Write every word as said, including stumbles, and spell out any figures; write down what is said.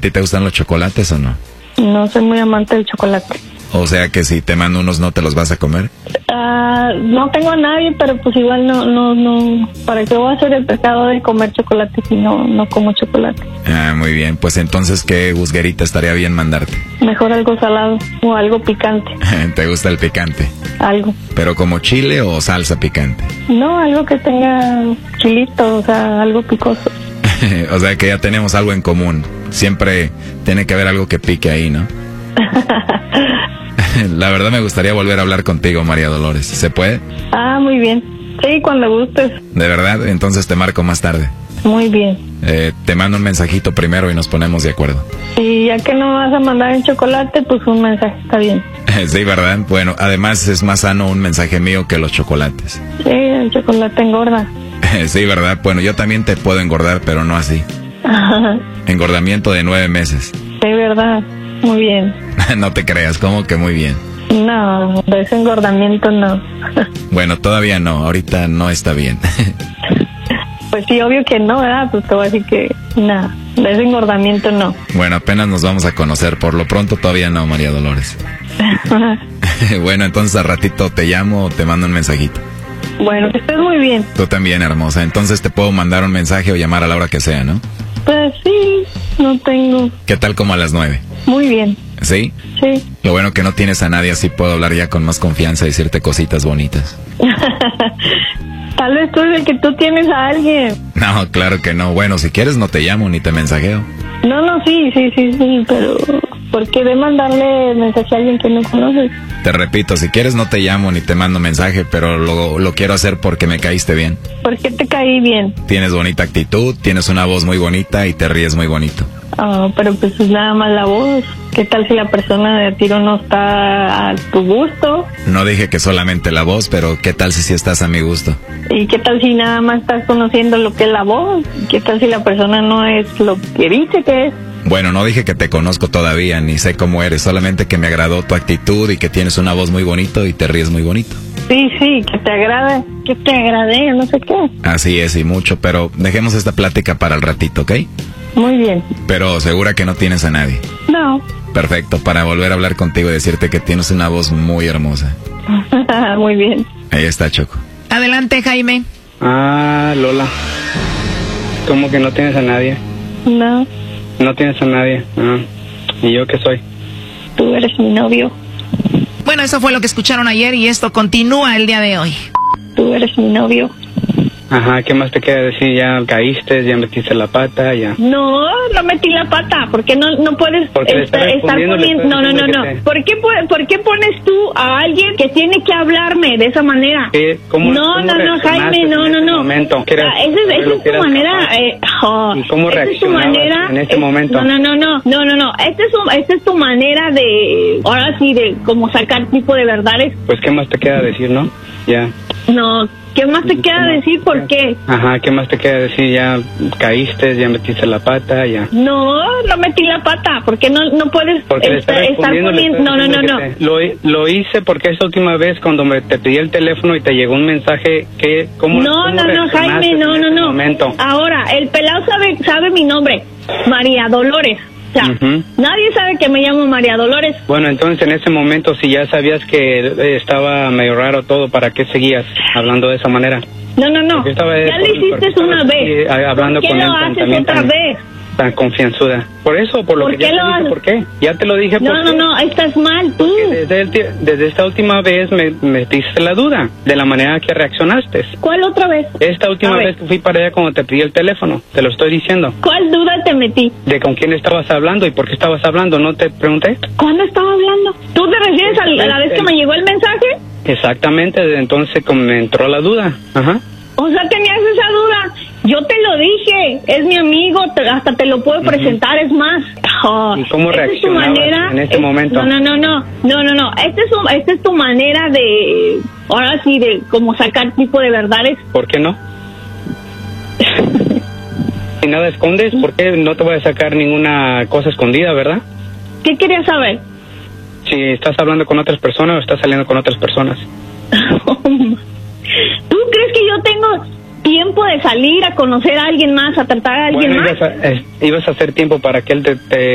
ti te gustan los chocolates o no? No soy muy amante del chocolate. O sea que si te mando unos, ¿no te los vas a comer? Uh, no tengo a nadie, pero pues igual no, no, no. ¿Para qué voy a hacer el pecado de comer chocolate si no, no como chocolate? Ah, muy bien. Pues entonces, ¿qué gusguerita estaría bien mandarte? Mejor algo salado o algo picante. ¿Te gusta el picante? Algo. ¿Pero como chile o salsa picante? No, algo que tenga chilito, o sea, algo picoso. O sea que ya tenemos algo en común. Siempre tiene que haber algo que pique ahí, ¿no? La verdad me gustaría volver a hablar contigo, María Dolores. ¿Se puede? Ah, muy bien. Sí, cuando gustes. ¿De verdad? Entonces te marco más tarde. Muy bien. Eh, te mando un mensajito primero y nos ponemos de acuerdo. Y ya que no vas a mandar el chocolate, pues un mensaje está bien. Sí, ¿verdad? Bueno, además es más sano un mensaje mío que los chocolates. Sí, el chocolate engorda. Sí, ¿verdad? Bueno, yo también te puedo engordar, pero no así. Engordamiento de nueve meses. Sí, ¿verdad? Muy bien. No te creas, ¿cómo que muy bien? No, de ese engordamiento no. Bueno, todavía no, ahorita no está bien. Pues sí, obvio que no, ¿verdad? Pues te voy a decir que no, de ese engordamiento no. Bueno, apenas nos vamos a conocer, por lo pronto todavía no, María Dolores. Bueno, entonces al ratito te llamo o te mando un mensajito. Bueno, que estés muy bien. Tú también, hermosa, entonces te puedo mandar un mensaje o llamar a la hora que sea, ¿no? Pues sí, no tengo. ¿Qué tal como a las nueve? Muy bien. ¿Sí? Sí. Lo bueno que no tienes a nadie, así puedo hablar ya con más confianza y decirte cositas bonitas. Tal vez tú es el que tú tienes a alguien. No, claro que no. Bueno, si quieres no te llamo ni te mensajeo. No, no, sí, sí, sí, sí, pero ¿por qué de mandarle mensaje a alguien que no conoces? Te repito, si quieres no te llamo ni te mando mensaje, pero lo, lo quiero hacer porque me caíste bien. ¿Por qué te caí bien? Tienes bonita actitud, tienes una voz muy bonita y te ríes muy bonito. Oh, pero pues es nada más la voz. ¿Qué tal si la persona de tiro no está a tu gusto? No dije que solamente la voz, pero ¿qué tal si sí estás a mi gusto? ¿Y qué tal si nada más estás conociendo lo que es la voz? ¿Qué tal si la persona no es lo que dice que es? Bueno, no dije que te conozco todavía, ni sé cómo eres, solamente que me agradó tu actitud y que tienes una voz muy bonito y te ríes muy bonito. Sí, sí, que te agrade, que te agrade, no sé qué. Así es, y mucho, pero dejemos esta plática para el ratito, ¿ok? Muy bien. Pero segura que no tienes a nadie. No. Perfecto, para volver a hablar contigo y decirte que tienes una voz muy hermosa. Muy bien. Ahí está, Choco. Adelante, Jaime. Ah, Lola. ¿Cómo que no tienes a nadie? No. No tienes a nadie. Ah. ¿Y yo qué soy? Tú eres mi novio. Bueno, eso fue lo que escucharon ayer y esto continúa el día de hoy. Tú eres mi novio. Ajá, ¿qué más te queda decir? Ya caíste, ya metiste la pata, ya. No, no metí la pata, porque no no puedes Porque estar, le estar poniendo. No, no, no, no. Te... ¿Por qué por qué pones tú a alguien que tiene que hablarme de esa manera? ¿Qué? ¿Cómo, no, cómo no, no, Jaime, no, no, no. Momento? Ah, esa es, esa es tu manera. Eh, oh, ¿Y cómo reaccionabas manera, en este eh, momento? No, no, no, no, no, no, no. Esta es, un, esta es tu manera de, ahora sí, de como sacar tipo de verdades. Pues, ¿qué más te queda decir, no? Ya. No. ¿Qué más te queda decir? ¿Por qué? Ajá, ¿qué más te queda decir? Ya caíste, ya metiste la pata, ya. No, no metí la pata. ¿Por qué no, no puedes porque estar, estar poniendo? No, no, no, no. Te, lo, lo hice porque esa última vez cuando me te pedí el teléfono y te llegó un mensaje que... ¿cómo, no, cómo no, no, Jaime, no, no, no. Momento? Ahora, el pelado sabe, sabe mi nombre. María Dolores. O sea, uh-huh. Nadie sabe que me llamo María Dolores. Bueno, entonces en ese momento, si ya sabías que eh, estaba medio raro todo, ¿para qué seguías hablando de esa manera? No, no, no. Estaba, ya lo hiciste una vez. Hablando ¿Por qué con lo él, haces otra tan, vez? Tan confianzuda. ¿Por eso? ¿Por lo ¿Por que ya te lo dije? ¿Por qué? Ya te lo dije. No, por no, qué. no, estás mal tú. Desde, el, desde esta última vez me metiste la duda de la manera que reaccionaste. ¿Cuál otra vez? Esta última vez que fui para allá cuando te pedí el teléfono. Te lo estoy diciendo. ¿Cuál duda te metí? De con quién estabas hablando y por qué estabas hablando. ¿No te pregunté? ¿Cuándo estaba hablando? ¿Tú te refieres a la vez que me llegó el mensaje? Exactamente, desde entonces me entró la duda. Ajá. O sea, tenías esa duda. Yo te lo dije, es mi amigo, te, hasta te lo puedo uh-huh. presentar, es más. Oh, ¿Y cómo reaccionabas manera, en este es, momento? No, no, no, no, no, no, no. Esta es, un, esta es tu manera de, ahora sí, de como sacar tipo de verdades. ¿Por qué no? Si nada escondes, ¿por qué no te voy a sacar ninguna cosa escondida, verdad? ¿Qué querías saber? Si estás hablando con otras personas o estás saliendo con otras personas. ¿Tú crees que yo tengo tiempo de salir a conocer a alguien más, a tratar a alguien bueno, más? Ibas a, eh, ibas a hacer tiempo para que él te, te